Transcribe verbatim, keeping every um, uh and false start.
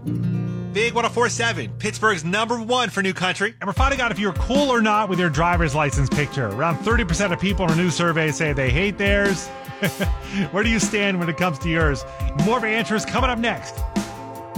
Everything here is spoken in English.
Big one oh four point seven, Pittsburgh's number one for new country. And we're finding out if you're cool or not with your driver's license picture. Around thirty percent of people in a new survey say they hate theirs. Where do you stand when it comes to yours? More of answers coming up next.